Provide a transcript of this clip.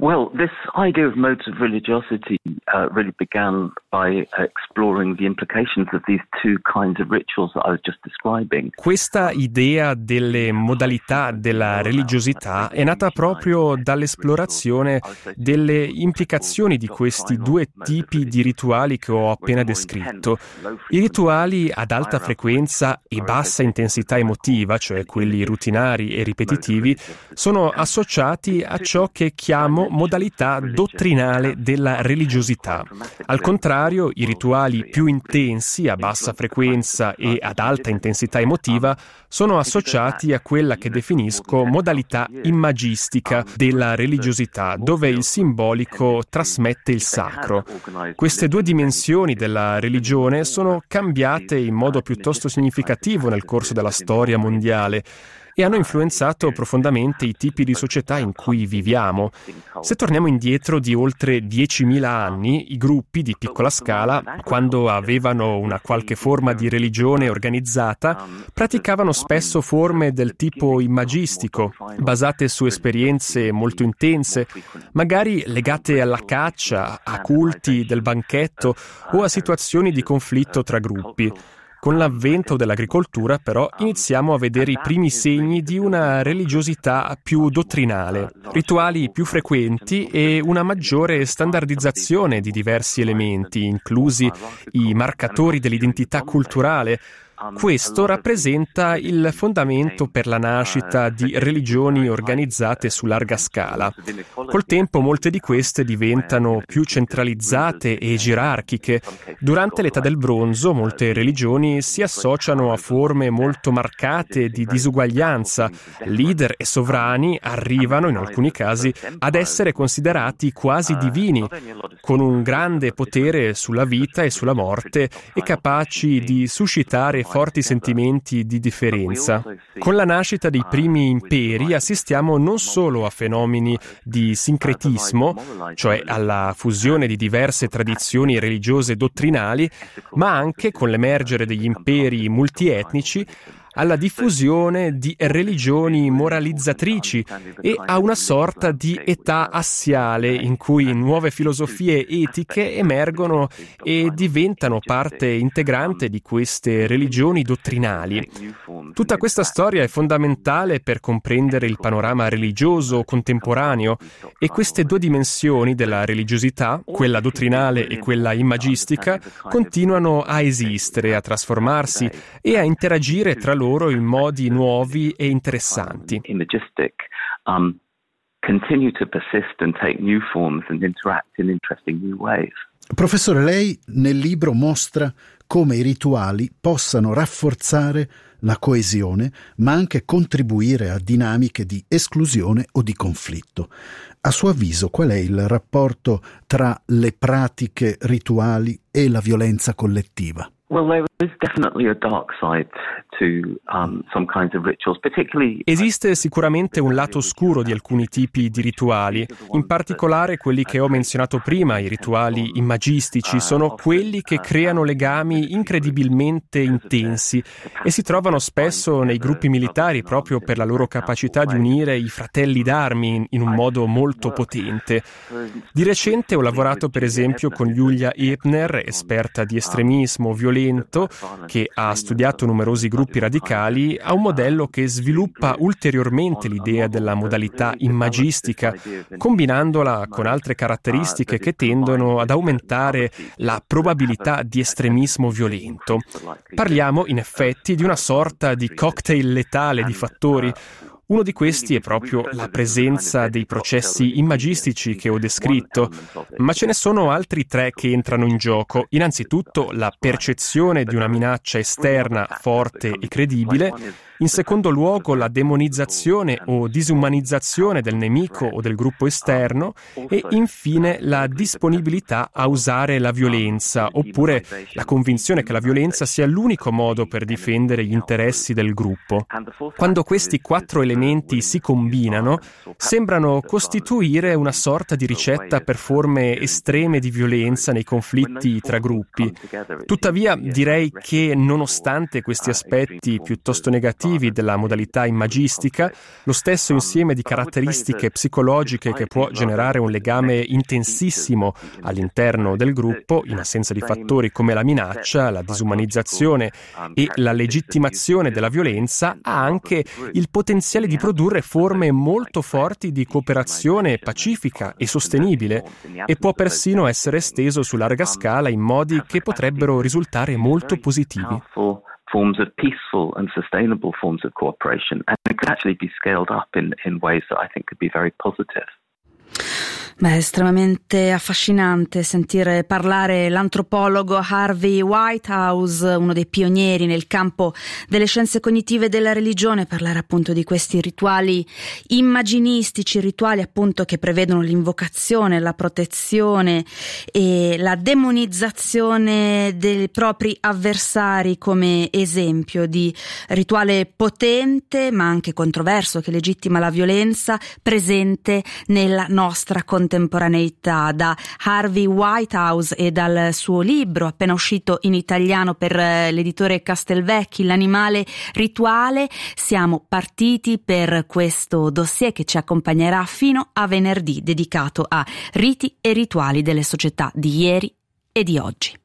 Well, this idea of modes of religiosity really began by exploring the implications of these two kinds of rituals that I was just describing. Questa idea delle modalità della religiosità è nata proprio dall'esplorazione delle implicazioni di questi due tipi di rituali che ho appena descritto. I rituali ad alta frequenza e bassa intensità emotiva, cioè quelli rutinari e ripetitivi, sono associati a ciò che chiamo modalità dottrinale della religiosità. Al contrario, i rituali più intensi, a bassa frequenza e ad alta intensità emotiva, sono associati a quella che definisco modalità immagistica della religiosità, dove il simbolico trasmette il sacro. Queste due dimensioni della religione sono cambiate in modo piuttosto significativo nel corso della storia mondiale e hanno influenzato profondamente i tipi di società in cui viviamo. Se torniamo indietro di oltre 10.000 anni, i gruppi di piccola scala, quando avevano una qualche forma di religione organizzata, praticavano spesso forme del tipo immagistico, basate su esperienze molto intense, magari legate alla caccia, a culti del banchetto o a situazioni di conflitto tra gruppi. Con l'avvento dell'agricoltura, però, iniziamo a vedere i primi segni di una religiosità più dottrinale, rituali più frequenti e una maggiore standardizzazione di diversi elementi, inclusi i marcatori dell'identità culturale. Questo rappresenta il fondamento per la nascita di religioni organizzate su larga scala. Col tempo molte di queste diventano più centralizzate e gerarchiche. Durante l'età del bronzo molte religioni si associano a forme molto marcate di disuguaglianza. Leader e sovrani arrivano, in alcuni casi, ad essere considerati quasi divini, con un grande potere sulla vita e sulla morte e capaci di suscitare forti sentimenti di differenza. Con la nascita dei primi imperi assistiamo non solo a fenomeni di sincretismo, cioè alla fusione di diverse tradizioni religiose dottrinali, ma anche con l'emergere degli imperi multietnici, alla diffusione di religioni moralizzatrici e a una sorta di età assiale in cui nuove filosofie etiche emergono e diventano parte integrante di queste religioni dottrinali. Tutta questa storia è fondamentale per comprendere il panorama religioso contemporaneo e queste due dimensioni della religiosità, quella dottrinale e quella immagistica, continuano a esistere, a trasformarsi e a interagire tra loro in modi nuovi e interessanti. Continue to persist and take new forms and interact in interesting new ways. Professore, lei nel libro mostra come i rituali possano rafforzare la coesione, ma anche contribuire a dinamiche di esclusione o di conflitto. A suo avviso, qual è il rapporto tra le pratiche rituali e la violenza collettiva? Well, there is definitely a dark side to some kinds of rituals, particularly. Esiste sicuramente un lato oscuro di alcuni tipi di rituali, in particolare quelli che ho menzionato prima, i rituali immagistici, sono quelli che creano legami incredibilmente intensi e si trovano spesso nei gruppi militari proprio per la loro capacità di unire i fratelli d'armi in un modo molto potente. Di recente ho lavorato per esempio con Julia Ebner, esperta di estremismo violento, che ha studiato numerosi gruppi radicali, a un modello che sviluppa ulteriormente l'idea della modalità immagistica, combinandola con altre caratteristiche che tendono ad aumentare la probabilità di estremismo violento. Parliamo in effetti di una sorta di cocktail letale di fattori. Uno di questi è proprio la presenza dei processi immagistici che ho descritto, ma ce ne sono altri tre che entrano in gioco. Innanzitutto la percezione di una minaccia esterna forte e credibile, in secondo luogo la demonizzazione o disumanizzazione del nemico o del gruppo esterno e infine la disponibilità a usare la violenza oppure la convinzione che la violenza sia l'unico modo per difendere gli interessi del gruppo. Quando questi quattro elementi elementi si combinano, sembrano costituire una sorta di ricetta per forme estreme di violenza nei conflitti tra gruppi. Tuttavia, direi che nonostante questi aspetti piuttosto negativi della modalità immagistica, lo stesso insieme di caratteristiche psicologiche che può generare un legame intensissimo all'interno del gruppo, in assenza di fattori come la minaccia, la disumanizzazione e la legittimazione della violenza, ha anche il potenziale di produrre forme molto forti di cooperazione pacifica e sostenibile, e può persino essere esteso su larga scala in modi che potrebbero risultare molto positivi. Forms of peaceful and sustainable forms of cooperation, and it can actually be scaled up in ways that I think could be very positive. Beh, è estremamente affascinante sentire parlare l'antropologo Harvey Whitehouse, uno dei pionieri nel campo delle scienze cognitive e della religione, parlare appunto di questi rituali immaginistici, rituali appunto che prevedono l'invocazione, la protezione e la demonizzazione dei propri avversari come esempio di rituale potente ma anche controverso che legittima la violenza presente nella nostra contemporaneità. Da Harvey Whitehouse e dal suo libro appena uscito in italiano per l'editore Castelvecchi, L'animale rituale, siamo partiti per questo dossier che ci accompagnerà fino a venerdì, dedicato a riti e rituali delle società di ieri e di oggi.